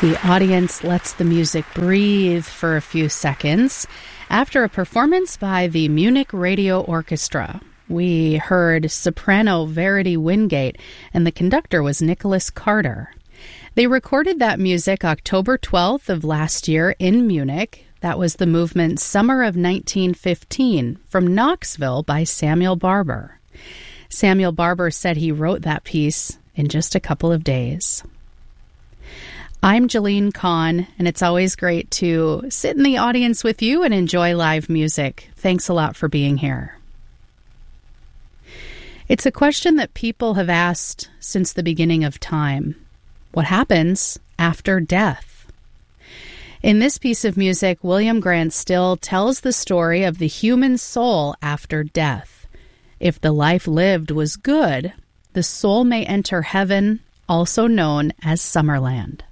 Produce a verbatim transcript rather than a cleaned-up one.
The audience lets the music breathe for a few seconds after a performance by the Munich Radio Orchestra. We heard soprano Verity Wingate, and the conductor was Nicholas Carter. They recorded that music October twelfth of last year in Munich. That was the movement Summer of nineteen fifteen from Knoxville by Samuel Barber. Samuel Barber said he wrote that piece in just a couple of days. I'm Jalene Kahn, and it's always great to sit in the audience with you and enjoy live music. Thanks a lot for being here. It's a question that people have asked since the beginning of time. What happens after death? In this piece of music, William Grant Still tells the story of the human soul after death. If the life lived was good, the soul may enter heaven, also known as Summerland.